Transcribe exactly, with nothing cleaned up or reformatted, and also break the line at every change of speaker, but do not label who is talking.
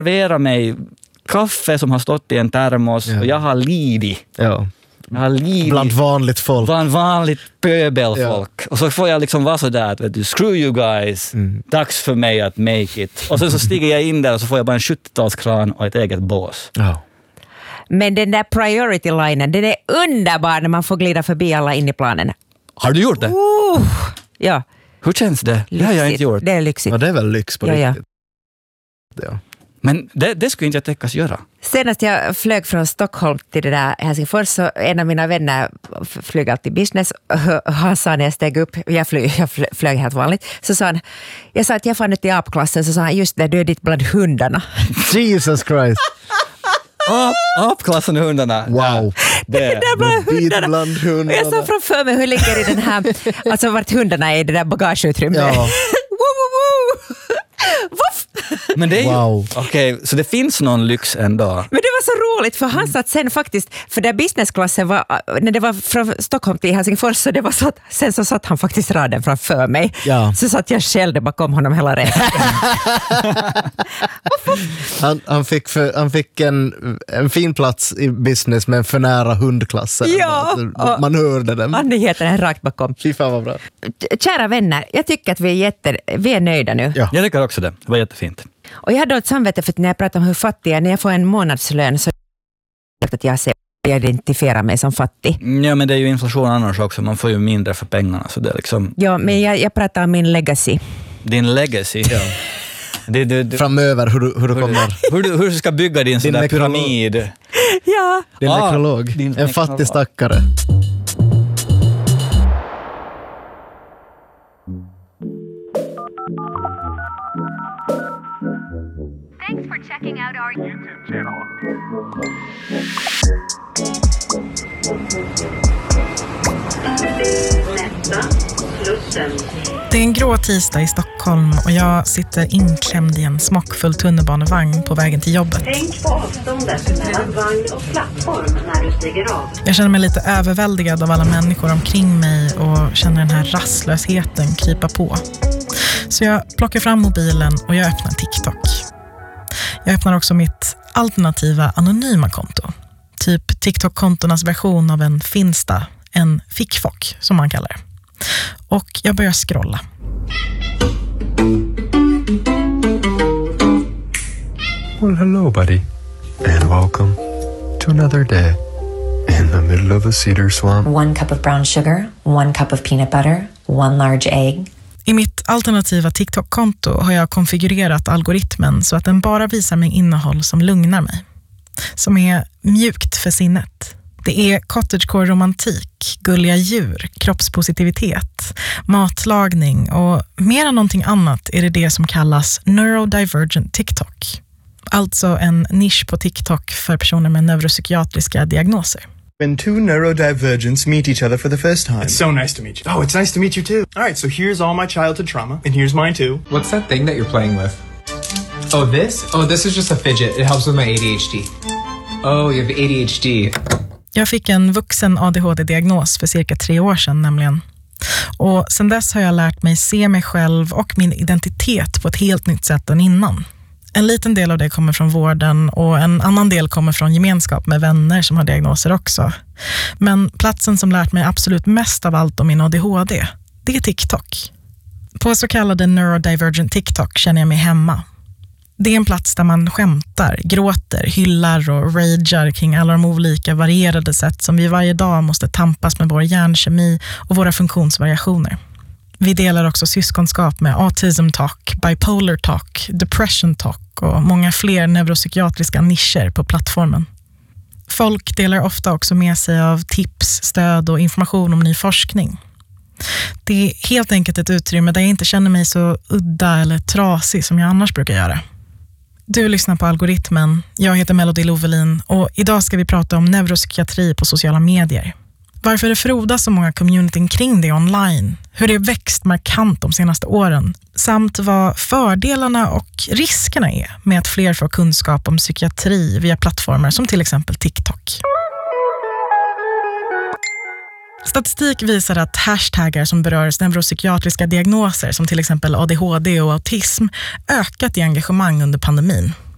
servera mig kaffe som har stått i en termos ja. och jag har lidit.
Ja.
Jag har lidit.
Bland vanligt folk.
Bland vanligt pöbelfolk. Ja. Och så får jag liksom vara så där att vet du, screw you guys. Mm. Dags för mig att make it. Och sen så stiger jag in där och så får jag bara en sjuttiotalskran och ett eget bås.
Ja.
Men den där priority-linen, den är underbar när man får glida förbi alla in i planen.
Har du gjort det?
Uh, ja.
Hur känns det?
Lyxigt.
Det har jag inte gjort.
Det är lyxigt.
Ja, det är väl lyx på
ja,
riktigt. Ja. Ja.
Men det, det skulle inte jag täckas göra.
Senast jag flög från Stockholm till det där Helsingfors så en av mina vänner flög alltid business. Han sa när jag steg upp, jag flög, jag flög helt vanligt, så sa han, jag sa att jag fann ut i apklassen, så sa han just det, du är ditt bland hundarna.
Jesus Christ.
Ap, apklassen och hundarna.
Wow.
Det, det är bland hundarna.
bland hundarna.
Jag sa framför mig hur ligger i den här, alltså vart hundarna är i det där bagageutrymmet.
Ja.
Woo, woo, woo. Voff.
Men det är
wow.
ju, okej, okay, så det finns någon lyx ändå.
Men det var så roligt för han satt sen faktiskt, för där businessklassen var, när det var från Stockholm till Helsingfors, så det var så att, sen så satt han faktiskt raden framför mig.
Ja.
Så satt jag själv bakom honom hela resan.
han, han fick, för, han fick en, en fin plats i business men för nära hundklassen.
Ja.
Man hörde den.
Annigheten är rakt bakom.
Fy fan vad bra.
Kära vänner, jag tycker att vi är, jätte, vi är nöjda nu.
Ja. Jag tycker också det. Det var jättefint.
Och jag hade ett samvete för att när jag pratar om hur fattig jag är, när jag får en månadslön så är det att jag ser, jag identifierar mig som fattig.
Ja, men det är ju inflation annars också. Man får ju mindre för pengarna. Så det är liksom...
Ja, men jag, jag pratar om min legacy.
Din legacy? Ja. Det, det, det,
framöver hur du, hur du kommer...
Hur du, hur du ska bygga din, din sån där pyramid.
Ja.
Din ah, nekrolog. Din en nekrolog. Fattig stackare.
Thanks for checking out our YouTube channel.
Nästa, Slussen.
Det är en grå tisdag i Stockholm och jag sitter inklämd i en smockfull tunnelbanevagn på vägen till jobbet.
Tänk på avståndet mellan vagn och plattform när du stiger av.
Jag känner mig lite överväldigad av alla människor omkring mig och känner den här rastlösheten krypa på. Så jag plockar fram mobilen och jag öppnar TikTok. Jag öppnar också mitt alternativa anonyma konto. Typ TikTok-kontornas version av en Finsta, en fickfock som man kallar det. Och jag börjar scrolla.
Well, hello, buddy. And welcome to another day in the middle of a cedar swamp.
One cup of brown sugar, one cup of peanut butter, one large egg.
I mitt alternativa TikTok-konto har jag konfigurerat algoritmen så att den bara visar mig innehåll som lugnar mig. Som är mjukt för sinnet. Det är cottagecore-romantik, gulliga djur, kroppspositivitet, matlagning och mer än någonting annat är det det som kallas neurodivergent TikTok. Alltså en nisch på TikTok för personer med neuropsykiatriska diagnoser.
When two neurodivergents meet each other for the first time. It's so nice to meet you. Oh, it's nice to meet you too. All right, so here's all my childhood trauma, and here's mine too.
What's that thing that you're playing with? Oh, this? Oh, this is just a fidget. It helps with my A D H D. Oh, you have A D H D.
Jag fick en vuxen A D H D-diagnos för cirka tre år sedan nämligen. Och sedan dess har jag lärt mig se mig själv och min identitet på ett helt nytt sätt än innan. En liten del av det kommer från vården och en annan del kommer från gemenskap med vänner som har diagnoser också. Men platsen som lärt mig absolut mest av allt om min A D H D, det är TikTok. På så kallade neurodivergent TikTok känner jag mig hemma. Det är en plats där man skämtar, gråter, hyllar och ragear kring alla de olika varierade sätt som vi varje dag måste tampas med vår hjärnkemi och våra funktionsvariationer. Vi delar också syskonskap med autism talk, bipolar talk, depression talk och många fler neuropsykiatriska nischer på plattformen. Folk delar ofta också med sig av tips, stöd och information om ny forskning. Det är helt enkelt ett utrymme där jag inte känner mig så udda eller trasig som jag annars brukar göra. Du lyssnar på Algoritmen, jag heter Melody Lovelin och idag ska vi prata om neuropsykiatri på sociala medier. Varför det frodas så många communityn kring det online, hur det växt markant de senaste åren, samt vad fördelarna och riskerna är med att fler får kunskap om psykiatri via plattformar som till exempel TikTok. Statistik visar att hashtaggar som berör neuropsykiatriska diagnoser som till exempel A D H D och autism ökat i engagemang under pandemin.